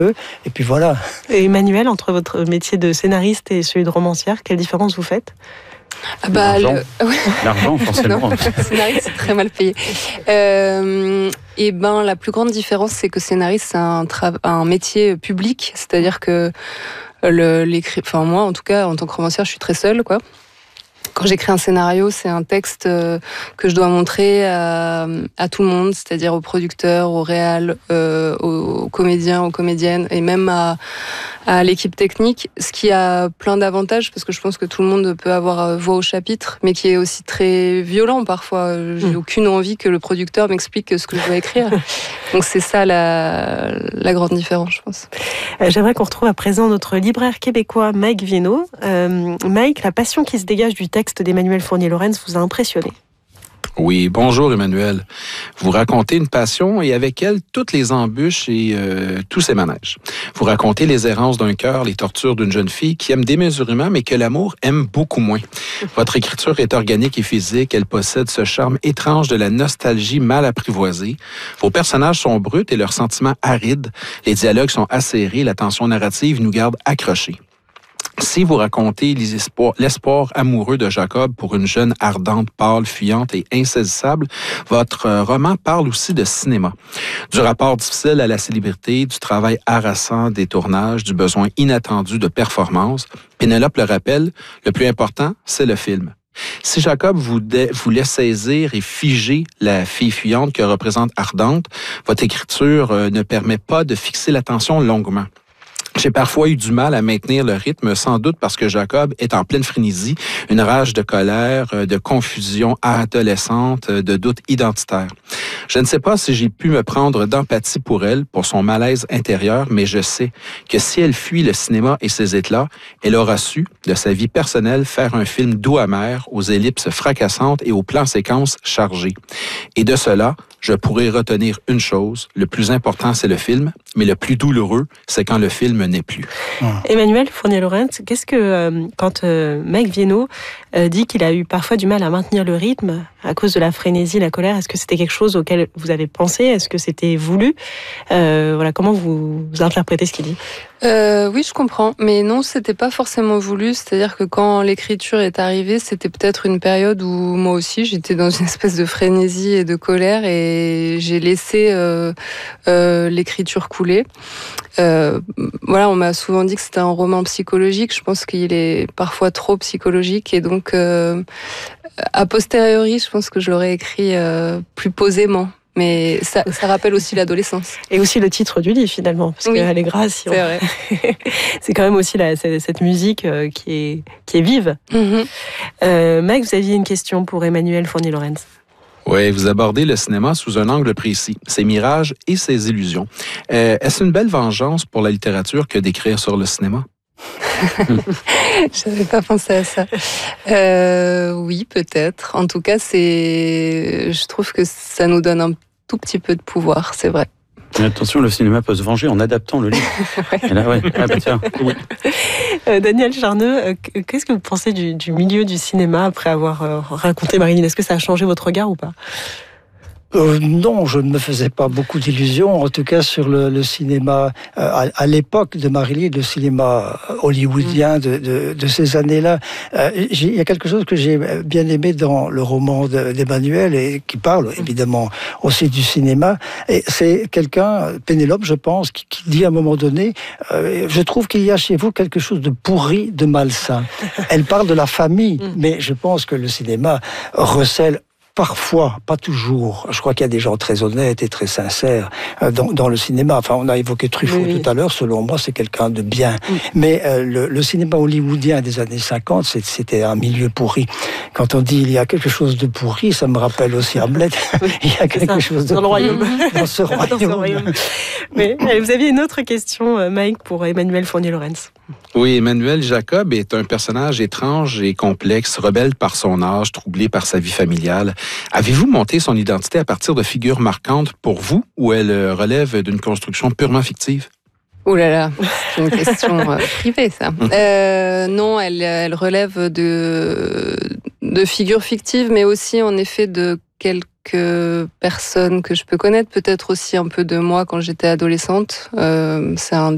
Et puis voilà. Et Emmanuelle, entre votre métier de scénariste et celui de romancière, quelle différence vous faites ? L'argent, forcément. Non, scénariste, c'est très mal payé. La plus grande différence, c'est que scénariste, c'est un métier public. C'est-à-dire que moi, en tout cas, en tant que romancière, je suis très seule, quoi. Quand j'écris un scénario, c'est un texte que je dois montrer à tout le monde, c'est-à-dire aux producteurs, aux réals, aux comédiens, aux comédiennes, et même à l'équipe technique, ce qui a plein d'avantages, parce que je pense que tout le monde peut avoir voix au chapitre, mais qui est aussi très violent parfois. J'ai aucune envie que le producteur m'explique ce que je dois écrire. Donc c'est ça la grande différence, je pense. J'aimerais qu'on retrouve à présent notre libraire québécois Mike Vieno. Mike, la passion qui se dégage du texte d'Emmanuelle Fournier-Laurens vous a impressionné. Oui, bonjour Emmanuelle. Vous racontez une passion et avec elle toutes les embûches et tous ses manèges. Vous racontez les errances d'un cœur, les tortures d'une jeune fille qui aime démesurément mais que l'amour aime beaucoup moins. Votre écriture est organique et physique. Elle possède ce charme étrange de la nostalgie mal apprivoisée. Vos personnages sont bruts et leurs sentiments arides. Les dialogues sont acérés. La tension narrative nous garde accrochés. Si vous racontez l'espoir amoureux de Jacob pour une jeune ardente, pâle, fuyante et insaisissable, votre roman parle aussi de cinéma. Du rapport difficile à la célébrité, du travail harassant des tournages, du besoin inattendu de performance. Pénélope le rappelle, le plus important, c'est le film. Si Jacob voulait saisir et figer la fille fuyante que représente Ardente, votre écriture ne permet pas de fixer l'attention longuement. J'ai parfois eu du mal à maintenir le rythme, sans doute parce que Jacob est en pleine frénésie, une rage de colère, de confusion adolescente, de doute identitaire. Je ne sais pas si j'ai pu me prendre d'empathie pour elle, pour son malaise intérieur, mais je sais que si elle fuit le cinéma et ses éclats, elle aura su, de sa vie personnelle, faire un film doux amer, aux ellipses fracassantes et aux plans séquences chargés. Et de cela, je pourrais retenir une chose, le plus important c'est le film, mais le plus douloureux, c'est quand le film n'est plus. Emmanuelle Fournier-Laurens, qu'est-ce que, quand Mike Vieno dit qu'il a eu parfois du mal à maintenir le rythme à cause de la frénésie, la colère, est-ce que c'était quelque chose auquel vous avez pensé? Est-ce que c'était voulu? Comment vous interprétez ce qu'il dit? Oui, je comprends, mais non, c'était pas forcément voulu. C'est-à-dire que quand l'écriture est arrivée, c'était peut-être une période où moi aussi j'étais dans une espèce de frénésie et de colère et j'ai laissé l'écriture couler. On m'a souvent dit que c'était un roman psychologique. Je pense qu'il est parfois trop psychologique et donc a posteriori, je pense que je l'aurais écrit plus posément. Mais ça rappelle aussi l'adolescence. Et aussi le titre du livre, finalement. Parce qu'Allegra, c'est vrai. C'est quand même aussi cette musique qui est vive. Mike, vous aviez une question pour Emmanuelle Fournier-Laurens. Oui, vous abordez le cinéma sous un angle précis, ses mirages et ses illusions. Est-ce une belle vengeance pour la littérature que d'écrire sur le cinéma? Je n'avais pas pensé à ça. Oui, peut-être. En tout cas, je trouve que ça nous donne un tout petit peu de pouvoir, c'est vrai. Mais attention, le cinéma peut se venger en adaptant le livre. Et là, oui. Daniel Charneux, qu'est-ce que vous pensez du milieu du cinéma après avoir raconté Marilyn? Est-ce que ça a changé votre regard ou pas? Non, je ne me faisais pas beaucoup d'illusions, en tout cas sur le cinéma à l'époque de Marilyn, le cinéma hollywoodien de ces années-là. Il y a quelque chose que j'ai bien aimé dans le roman d'Emmanuelle et qui parle évidemment aussi du cinéma. Et c'est quelqu'un, Pénélope, je pense, qui dit à un moment donné, je trouve qu'il y a chez vous quelque chose de pourri, de malsain. Elle parle de la famille, mais je pense que le cinéma recèle parfois, pas toujours. Je crois qu'il y a des gens très honnêtes et très sincères dans le cinéma. Enfin, on a évoqué Truffaut tout à l'heure. Selon moi, c'est quelqu'un de bien. Mais le cinéma hollywoodien des années 50, c'était un milieu pourri. Quand on dit il y a quelque chose de pourri, ça me rappelle aussi Hamlet. Il y a quelque chose de dans le royaume. Dans ce royaume. Mais vous aviez une autre question, Mike, pour Emmanuelle Fournier-Laurens. Oui, Emmanuel Jacob est un personnage étrange et complexe, rebelle par son âge, troublé par sa vie familiale. Avez-vous monté son identité à partir de figures marquantes pour vous ou elle relève d'une construction purement fictive? Oh là là, c'est une question privée, ça. Non, elle relève de figures fictives, mais aussi en effet de quelques personnes que je peux connaître, peut-être aussi un peu de moi quand j'étais adolescente. C'est un